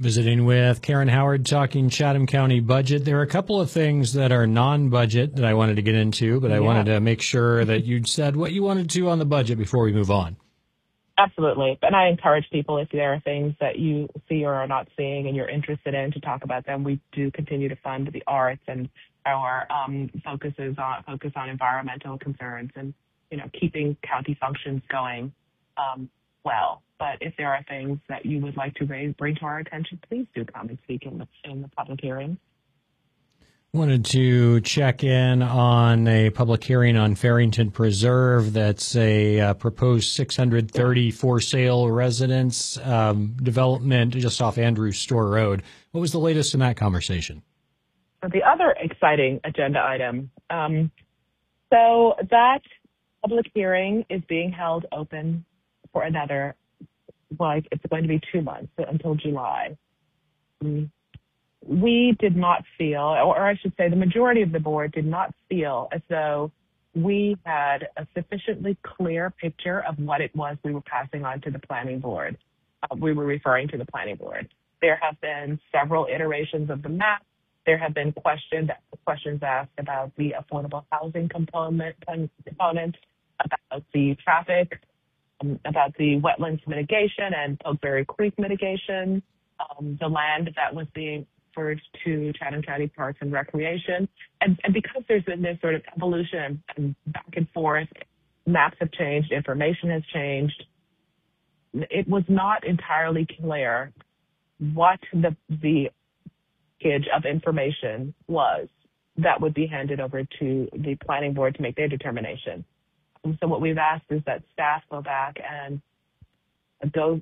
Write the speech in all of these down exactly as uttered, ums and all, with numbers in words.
Visiting with Karen Howard, talking Chatham County budget. There are a couple of things that are non-budget that I wanted to get into, but I yeah. wanted to make sure that you'd said what you wanted to on the budget before we move on. Absolutely. And I encourage people, if there are things that you see or are not seeing and you're interested in, to talk about them. We do continue to fund the arts, and our um, focuses on focus on environmental concerns and, you know, keeping county functions going um, well. But if there are things that you would like to raise, bring to our attention, please do come and speak in the, in the public hearing. Wanted to check in on a public hearing on Farrington Preserve. That's a uh, proposed six hundred thirty for sale residence um, development just off Andrew Store Road. What was the latest in that conversation? The other exciting agenda item. Um, so that public hearing is being held open for another, well, it's going to be two months until July. Um, We did not feel, or I should say the majority of the board did not feel as though we had a sufficiently clear picture of what it was we were passing on to the planning board. Uh, we were referring to the planning board. There have been several iterations of the map. There have been questions, questions asked about the affordable housing component, component about the traffic, um, about the wetlands mitigation and Pokeberry Creek mitigation, um, the land that was being to Chatham County Parks and Recreation. And, and because there's been this sort of evolution and back and forth, maps have changed, information has changed, it was not entirely clear what the, the package of information was that would be handed over to the planning board to make their determination. And so what we've asked is that staff go back and go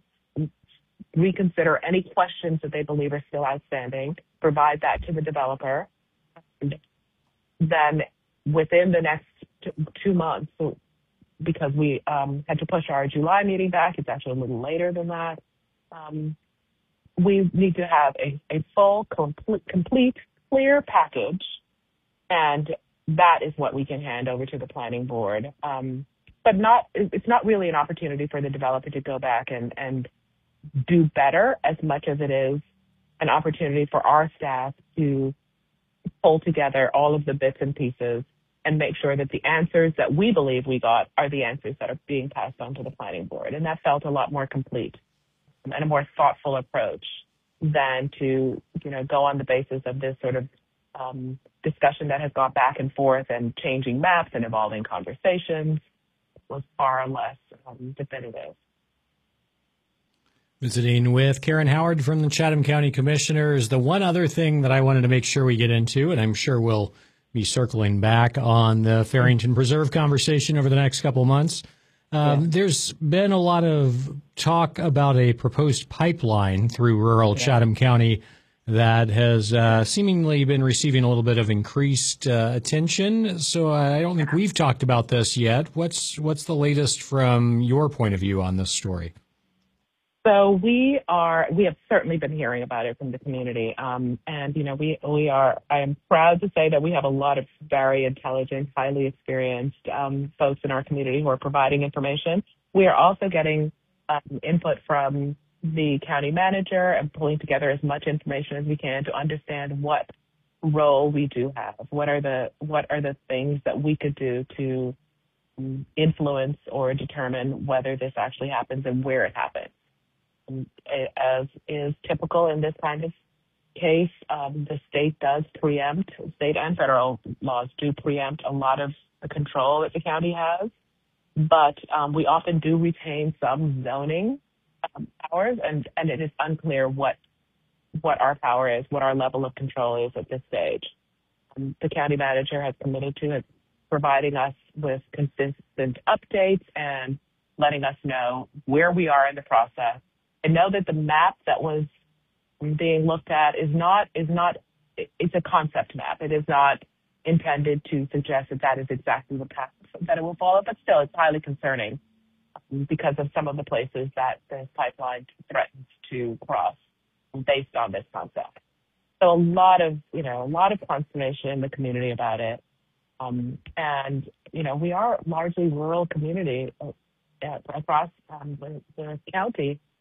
reconsider any questions that they believe are still outstanding, provide that to the developer. And then within the next t- two months, so because we um, had to push our July meeting back, it's actually a little later than that, um, we need to have a, a full, complete, complete, clear package, and that is what we can hand over to the planning board. Um, but not, it's not really an opportunity for the developer to go back and, and do better as much as it is an opportunity for our staff to pull together all of the bits and pieces and make sure that the answers that we believe we got are the answers that are being passed on to the planning board. And that felt a lot more complete and a more thoughtful approach than to, you know, go on the basis of this sort of um, discussion that has gone back and forth and changing maps and evolving conversations. It was far less um, definitive. Visiting with Karen Howard from the Chatham County Commissioners. The one other thing that I wanted to make sure we get into, and I'm sure we'll be circling back on the Farrington Preserve conversation over the next couple months. Um, yeah. There's been a lot of talk about a proposed pipeline through rural yeah. Chatham County that has uh, seemingly been receiving a little bit of increased uh, attention. So I don't think we've talked about this yet. What's what's the latest from your point of view on this story? So we are, we have certainly been hearing about it from the community. Um, and, you know, we, we are, I am proud to say that we have a lot of very intelligent, highly experienced um, folks in our community who are providing information. We are also getting um, input from the county manager and pulling together as much information as we can to understand what role we do have. What are the, what are the things that we could do to influence or determine whether this actually happens and where it happens. As is typical in this kind of case, um, the state does preempt, state and federal laws do preempt a lot of the control that the county has, but um, we often do retain some zoning um, powers, and, and it is unclear what what our power is, what our level of control is at this stage. Um, the county manager has committed to it, providing us with consistent updates and letting us know where we are in the process. I know that the map that was being looked at is not, is not, it's a concept map. It is not intended to suggest that that is exactly the path that it will follow, but still it's highly concerning because of some of the places that this pipeline threatens to cross based on this concept. So a lot of, you know, a lot of consternation in the community about it. Um, and, you know, we are largely rural community uh, across um, the, the county.